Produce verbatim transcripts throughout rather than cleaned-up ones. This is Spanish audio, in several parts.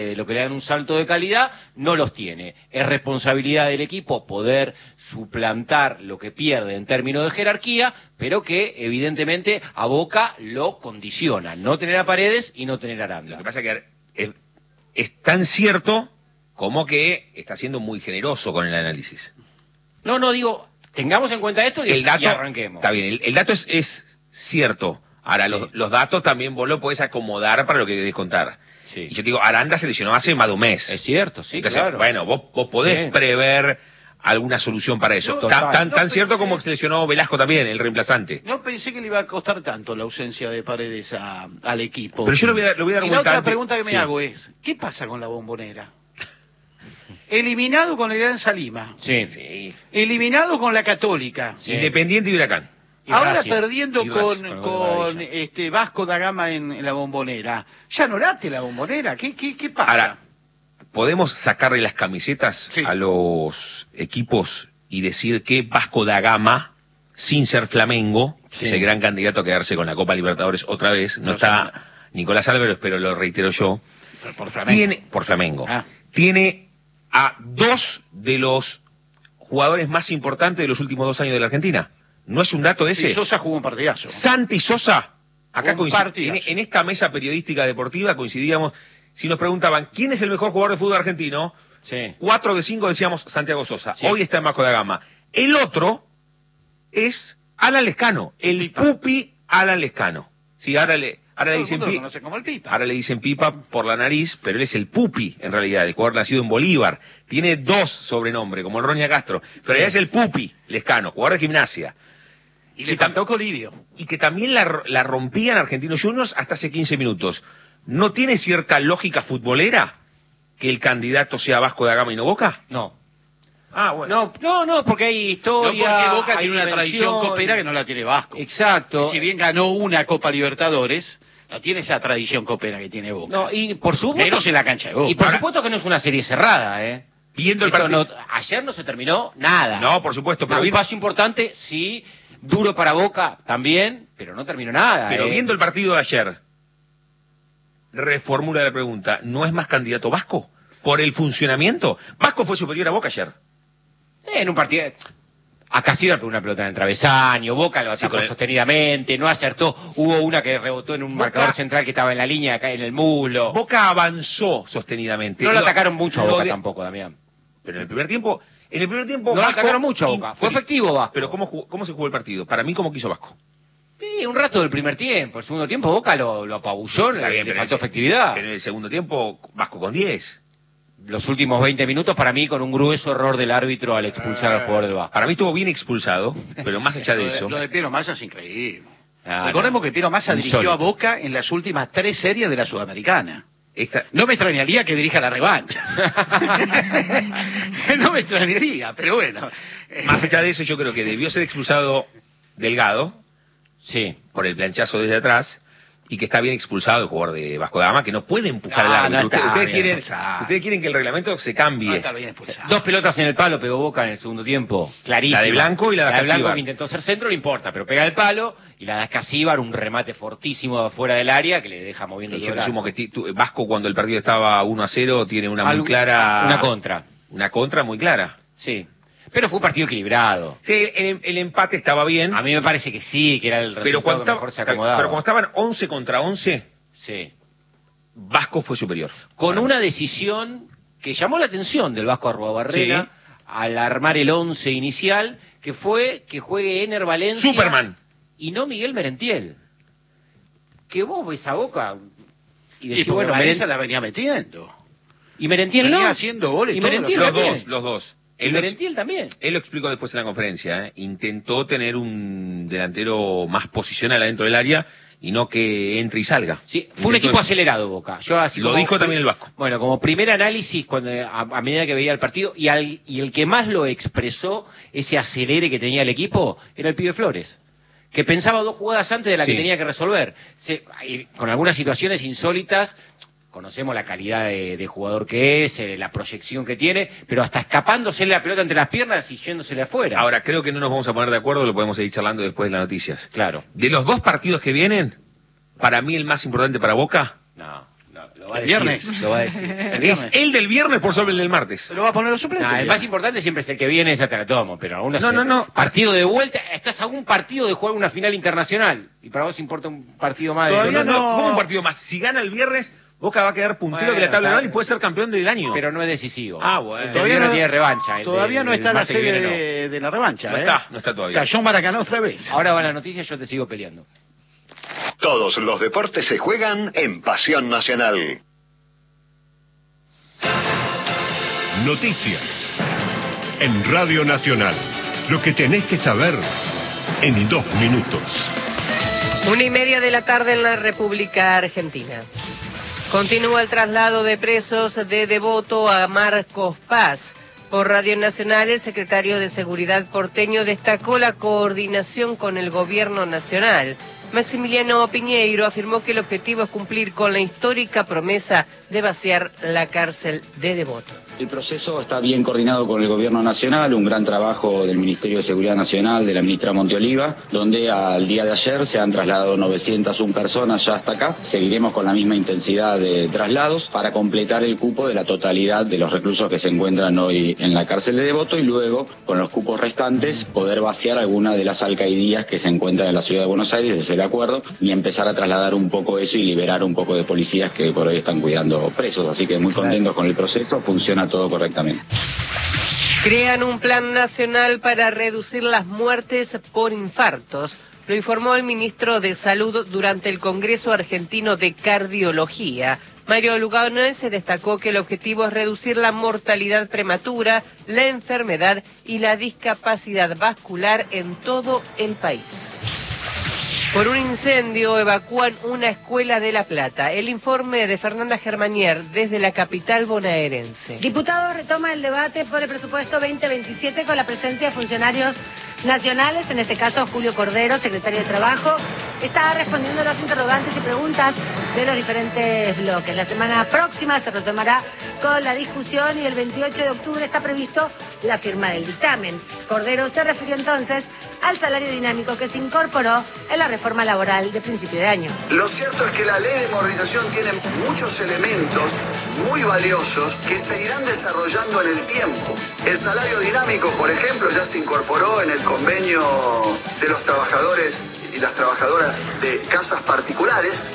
de lo que le dan un salto de calidad, no los tiene. Es responsabilidad del equipo poder suplantar lo que pierde en términos de jerarquía, pero que evidentemente a Boca lo condiciona. No tener a Paredes y no tener a Aranda. Lo que pasa es que es, es tan cierto como que está siendo muy generoso con el análisis. No, no, digo, tengamos en cuenta esto y, el dato, y arranquemos. Está bien, el, el dato es, es cierto. Ahora, sí. los, los datos también vos lo podés acomodar para lo que querés contar. Sí. Y yo te digo, Aranda se lesionó hace más de un mes. Es cierto, sí, Entonces, claro. bueno, vos, vos podés sí. prever alguna solución para eso. No, tan tan, no tan cierto como que se lesionó Velasco también, el reemplazante. No pensé que le iba a costar tanto la ausencia de Paredes a, al equipo. Pero yo le voy a, le voy a dar y un la otra instante. pregunta que me sí. hago es, ¿qué pasa con la Bombonera? Eliminado con el Alianza Lima. Sí. sí. Eliminado con la Católica. Sí. Independiente y Huracán. Y ahora Brasil. perdiendo y con, con, con este Vasco da Gama en, en la Bombonera. ¿Ya no late la Bombonera? ¿Qué, qué, qué pasa? Ahora, ¿podemos sacarle las camisetas sí. a los equipos y decir que Vasco da Gama, sin ser Flamengo, sí. es el gran candidato a quedarse con la Copa Libertadores otra vez? No, no está no. Nicolás Álvarez, pero lo reitero yo. Por Flamengo. Tiene, por Flamengo. Ah. Tiene a dos de los jugadores más importantes de los últimos dos años de la Argentina. ¿No es un dato ese? Y Sosa jugó un partidazo. Santi Sosa, acá coincidimos. En, en esta mesa periodística deportiva coincidíamos, si nos preguntaban, ¿quién es el mejor jugador de fútbol argentino? Sí. Cuatro de cinco decíamos Santiago Sosa. Sí. Hoy está en Vasco da Gama. El otro es Alan Lescano, el Pipa. pupi Alan Lescano. Sí, ahora le, ahora le Todo dicen el mundo lo Pipa. conoce como el Pipa. Ahora le dicen Pipa por la nariz, pero él es el pupi, en realidad, el jugador nacido en Bolívar. Tiene dos sobrenombres, como el Roña Castro. Pero sí. ella es el pupi Lescano, jugador de Gimnasia. Y le faltó Colidio. Y que también la, la rompían Argentinos Juniors hasta hace quince minutos. ¿No tiene cierta lógica futbolera que el candidato sea Vasco da Gama y no Boca? No. Ah, bueno. No, no, no, porque hay historia. No, porque Boca hay tiene una tradición copera que no la tiene Vasco. Exacto. Y si bien ganó una Copa Libertadores, no tiene esa tradición copera que tiene Boca. No, y por supuesto. Menos en la cancha de Boca. Y por Ahora, supuesto que no es una serie cerrada, ¿eh? Viendo el Esto partido. No, ayer no se terminó nada. No, por supuesto, pero no, viendo... un paso importante, sí. Duro para Boca también, pero no terminó nada. Pero eh. viendo el partido de ayer, reformula la pregunta, ¿no es más candidato Vasco? ¿Por el funcionamiento? Vasco fue superior a Boca ayer. En un partido... Acá sí pegó una pelota en el travesaño, Boca lo atacó sí, sostenidamente, no acertó, hubo una que rebotó en un Boca, marcador central que estaba en la línea, acá en el muslo. Boca avanzó sostenidamente. No lo, lo atacaron mucho a Boca de... tampoco, Damián. Pero en el primer tiempo... En el primer tiempo... No Vasco, lo atacaron mucho a Boca, fue efectivo Vasco. Pero ¿cómo, jugó, ¿cómo se jugó el partido? Para mí, ¿cómo quiso Vasco? Sí, un rato del primer tiempo. El segundo tiempo Boca lo, lo apabulló, Está bien, le pero faltó el, efectividad. Pero en el segundo tiempo, Vasco con diez. Los últimos veinte minutos, para mí, con un grueso error del árbitro al expulsar al jugador del Vasco. Para mí estuvo bien expulsado, pero más allá de eso... Lo de Piero Massa es increíble. Ah, Recordemos no. que Piero Massa dirigió Insólito. a Boca en las últimas tres series de la Sudamericana. Esta... No me extrañaría que dirija la revancha. No me extrañaría, pero bueno. Más allá de eso, yo creo que debió ser expulsado Delgado. Sí. Por el planchazo desde atrás. Y que está bien expulsado el jugador de Vasco da Gama, que no puede empujar no, al árbitro. No ustedes, ustedes, quieren, expulsado. ustedes quieren que el reglamento se cambie. No está bien expulsado. Dos pelotas en el palo pegó Boca en el segundo tiempo. Clarísimo. La de Blanco y la de Casíbar. La de Blanco que intentó ser centro, no importa, pero pega el palo. Y la de Casíbar, un remate fortísimo afuera del área que le deja moviendo y todo yo el presumo que tu, Vasco, cuando el partido estaba uno a cero, tiene una muy Algo, clara... Una contra. Una contra muy clara. Sí. Pero fue un partido equilibrado. Sí, el, el empate estaba bien. A mí me parece que sí, que era el resultado pero cuando que mejor se acomodaba. Pero cuando estaban once contra once, sí. Vasco fue superior. Con una decisión que llamó la atención del Vasco Arruabarrena sí. al armar el once inicial, que fue que juegue Ener Valencia Superman y no Miguel Merentiel. Que vos ves a Boca y decís, y bueno, Valencia Merent... la venía metiendo. Y Merentiel venía no. haciendo goles. Y Merentiel los también. dos, los dos. Y él Merentiel también. Él lo explicó después en la conferencia. ¿eh? Intentó tener un delantero más posicional adentro del área y no que entre y salga. Sí, fue un equipo acelerado Boca. Yo así lo como, dijo también el Vasco. Bueno, como primer análisis cuando a, a medida que veía el partido y, al, y el que más lo expresó ese acelere que tenía el equipo era el pibe Flores, que pensaba dos jugadas antes de la sí. que tenía que resolver. Se, con algunas situaciones insólitas. Conocemos la calidad de, de jugador que es, eh, la proyección que tiene, pero hasta escapándose la pelota entre las piernas y yéndosele afuera. Ahora, creo que no nos vamos a poner de acuerdo, lo podemos seguir charlando después de las noticias. Claro. De los dos partidos que vienen, para mí el más importante para Boca, no, no, Lo va a ¿El decir, viernes? Lo va a decir. El Es viernes. el del viernes por sobre el del martes. Pero va a poner los suplentes. Nah, el ya. más importante siempre es el que viene, esa te la tomo, pero aún así. No, no, no. Partido de vuelta, estás a un partido de jugar una final internacional. Y para vos importa un partido más de. No, Todavía no, no, no. ¿cómo un partido más? Si gana el viernes, Boca va a quedar puntero Bueno, de la tabla está anual y puede ser campeón del año. Pero no es decisivo. Ah, bueno. El del Todavía viernes no- tiene revancha. el Todavía del- no el está la martes que serie viene, no. de, de la revancha. No ¿eh? está, no está todavía. Cayó Maracaná otra vez. Ahora va la noticia, yo te sigo peleando. Todos los deportes se juegan en Pasión Nacional. Noticias. En Radio Nacional. Lo que tenés que saber en dos minutos. Una y media de la tarde en la República Argentina. Continúa el traslado de presos de Devoto a Marcos Paz. Por Radio Nacional, el secretario de Seguridad porteño destacó la coordinación con el gobierno nacional. Maximiliano Piñeiro afirmó que el objetivo es cumplir con la histórica promesa de vaciar la cárcel de Devoto. El proceso está bien coordinado con el Gobierno Nacional, un gran trabajo del Ministerio de Seguridad Nacional, de la ministra Monteoliva, donde al día de ayer se han trasladado novecientas una personas ya hasta acá. Seguiremos con la misma intensidad de traslados para completar el cupo de la totalidad de los reclusos que se encuentran hoy en la cárcel de Devoto y luego, con los cupos restantes, poder vaciar alguna de las alcaidías que se encuentran en la ciudad de Buenos Aires, desde el acuerdo, y empezar a trasladar un poco eso y liberar un poco de policías que por hoy están cuidando presos. Así que muy contentos con el proceso, funciona todo correctamente. Crean un plan nacional para reducir las muertes por infartos. Lo informó el ministro de Salud durante el Congreso Argentino de Cardiología. Mario Lugano se destacó que el objetivo es reducir la mortalidad prematura, la enfermedad y la discapacidad vascular en todo el país. Por un incendio evacúan una escuela de La Plata. El informe de Fernanda Germanier desde la capital bonaerense. Diputados retoma el debate por el presupuesto veinte veintisiete con la presencia de funcionarios nacionales, en este caso Julio Cordero, secretario de Trabajo, está respondiendo a los interrogantes y preguntas de los diferentes bloques. La semana próxima se retomará con la discusión y el veintiocho de octubre está previsto la firma del dictamen. Cordero se refirió entonces al salario dinámico que se incorporó en la reforma laboral de principio de año. Lo cierto es que la ley de modernización tiene muchos elementos muy valiosos que se irán desarrollando en el tiempo. El salario dinámico, por ejemplo, ya se incorporó en el convenio de los trabajadores y las trabajadoras de casas particulares.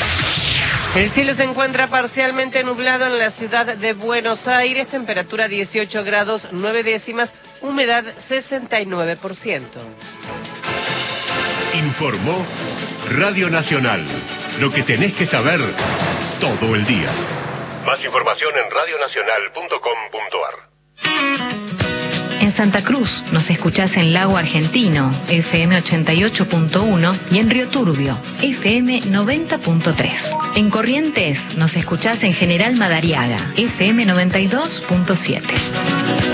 El cielo se encuentra parcialmente nublado en la ciudad de Buenos Aires, temperatura dieciocho grados nueve décimas, humedad sesenta y nueve por ciento. Informó Radio Nacional. Lo que tenés que saber todo el día. Más información en radio nacional punto com punto ar. En Santa Cruz nos escuchás en Lago Argentino, F M ochenta y ocho punto uno, y en Río Turbio, F M noventa punto tres. En Corrientes nos escuchás en General Madariaga, F M noventa y dos punto siete.